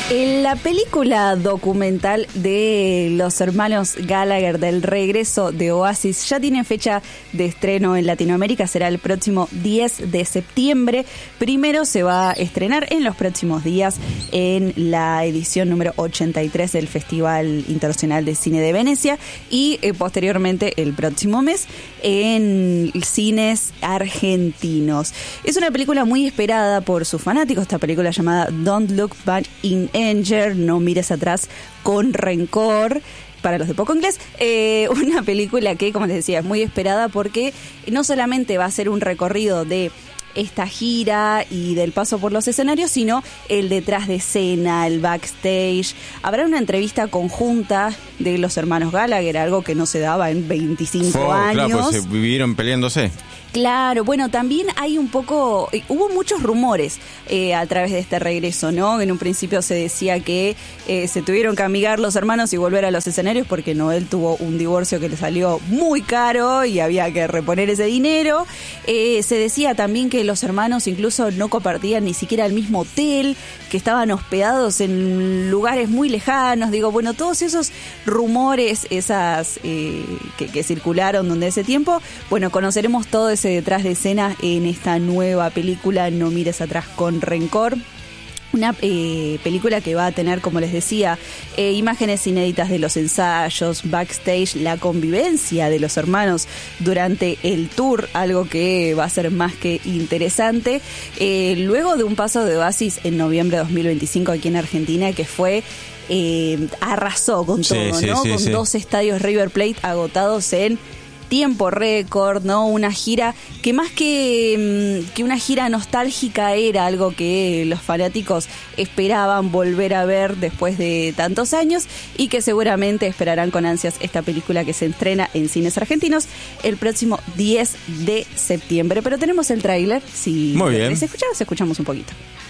La película documental de los hermanos Gallagher del regreso de Oasis ya tiene fecha de estreno en Latinoamérica, será el próximo 10 de septiembre. Primero se va a estrenar en los próximos días en la edición número 83 del Festival Internacional de Cine de Venecia y posteriormente el próximo mes en cines argentinos. Es una película muy esperada por sus fanáticos, esta película llamada Don't Look Back in Anger, no mires atrás con rencor, para los de poco inglés, una película que, como les decía, es muy esperada porque no solamente va a ser un recorrido de esta gira y del paso por los escenarios, sino el detrás de escena, el backstage. Habrá una entrevista conjunta de los hermanos Gallagher, algo que no se daba en 25 años. Claro, pues se vivieron peleándose. Claro, bueno, también hay un poco, hubo muchos rumores a través de este regreso, ¿no? En un principio se decía que se tuvieron que amigar los hermanos y volver a los escenarios porque Noel tuvo un divorcio que le salió muy caro y había que reponer ese dinero. Se decía también que los hermanos incluso no compartían ni siquiera el mismo hotel, que estaban hospedados en lugares muy lejanos. Digo, bueno, todos esos rumores, esas que circularon durante ese tiempo, bueno, conoceremos todo ese detrás de escena en esta nueva película No mires atrás con rencor. Una película que va a tener, como les decía, imágenes inéditas de los ensayos, backstage, la convivencia de los hermanos durante el tour, algo que va a ser más que interesante. Luego de un paso de Oasis en noviembre de 2025 aquí en Argentina, que fue... arrasó con todo, ¿no? Con 2 estadios River Plate agotados en tiempo récord, ¿no? Una gira que más que una gira nostálgica era algo que los fanáticos esperaban volver a ver después de tantos años y que seguramente esperarán con ansias esta película que se estrena en cines argentinos el próximo 10 de septiembre. Pero tenemos el tráiler, si muy bien. les escuchamos un poquito.